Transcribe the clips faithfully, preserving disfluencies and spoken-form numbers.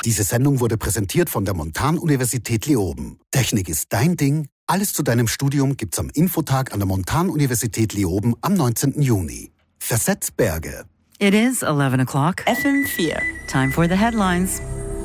Diese Sendung wurde präsentiert von der Montanuniversität Leoben. Technik ist dein Ding. Alles zu deinem Studium gibt's am Infotag an der Montanuniversität Leoben am neunzehnten Juni. Versetz Berge. It is eleven o'clock. F M four. Time for the headlines.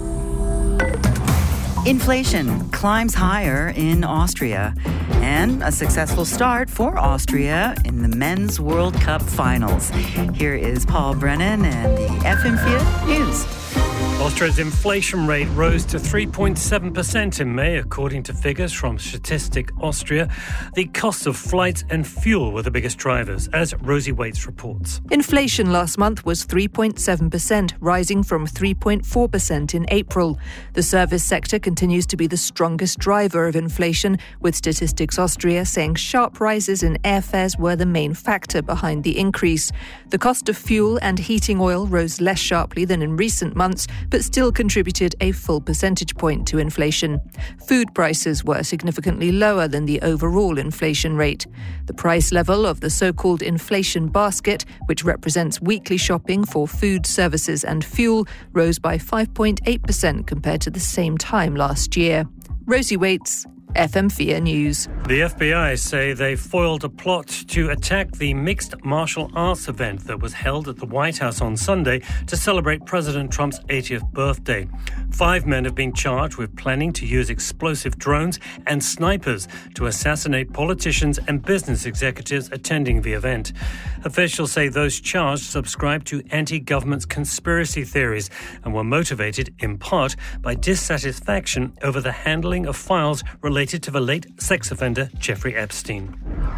Inflation climbs higher in Austria. And a successful start for Austria in the Men's World Cup finals. Here is Paul Brennan and the F M four News. Austria's inflation rate rose to three point seven percent in May, according to figures from Statistic Austria. The costs of flights and fuel were the biggest drivers, as Rosie Waits reports. Inflation last month was three point seven percent, rising from three point four percent in April. The service sector continues to be the strongest driver of inflation, with Statistics Austria saying sharp rises in airfares were the main factor behind the increase. The cost of fuel and heating oil rose less sharply than in recent months, but still contributed a full percentage point to inflation. Food prices were significantly lower than the overall inflation rate. The price level of the so-called inflation basket, which represents weekly shopping for food, services and fuel, rose by five point eight percent compared to the same time last year. Rosie Waits, F M four News. The F B I say they foiled a plot to attack the mixed martial arts event that was held at the White House on Sunday to celebrate President Trump's eightieth birthday. Five men have been charged with planning to use explosive drones and snipers to assassinate politicians and business executives attending the event. Officials say those charged subscribed to anti-government conspiracy theories and were motivated in part by dissatisfaction over the handling of files related to the late sex offender Jeffrey Epstein.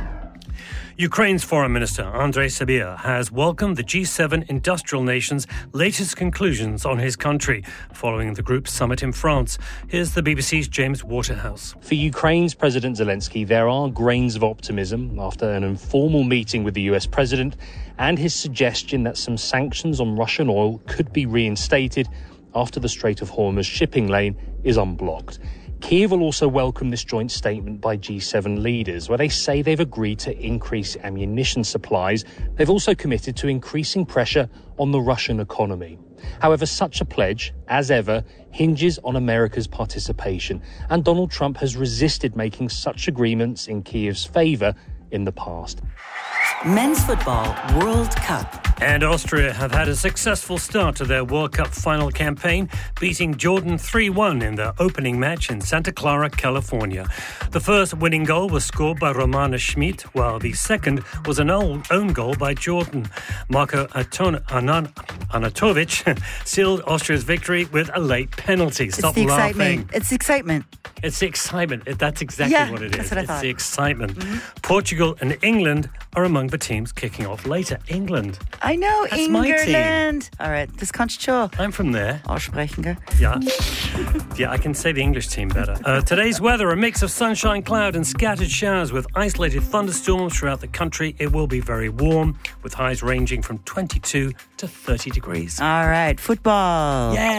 Ukraine's Foreign Minister Andrei Sybiha has welcomed the G seven industrial nations' latest conclusions on his country following the group's summit in France. Here's the B B C's James Waterhouse. For Ukraine's President Zelensky, there are grains of optimism after an informal meeting with the U S president and his suggestion that some sanctions on Russian oil could be reinstated after the Strait of Hormuz shipping lane is unblocked. Kyiv will also welcome this joint statement by G seven leaders, where they say they've agreed to increase ammunition supplies. They've also committed to increasing pressure on the Russian economy. However, such a pledge, as ever, hinges on America's participation, and Donald Trump has resisted making such agreements in Kyiv's favour in the past. Men's Football World Cup. And Austria have had a successful start to their World Cup final campaign, beating Jordan three one in their opening match in Santa Clara, California. The first winning goal was scored by Romana Schmid, while the second was an own goal by Jordan. Marko Aton- Anan- Anatovic sealed Austria's victory with a late penalty. Stop it's the laughing. Excitement. It's the excitement. It's the excitement. That's exactly yeah, what it is. That's what I it's thought. the excitement. Mm-hmm. Portugal and England are among the teams kicking off later. England. I know, That's my England. All right, das kannst du schon I'm from there. aussprechen, gell? Yeah. Yeah, I can say the English team better. Uh, today's weather, a mix of sunshine, cloud and scattered showers with isolated thunderstorms throughout the country. It will be very warm, with highs ranging from twenty-two to thirty degrees. All right, football. Yeah.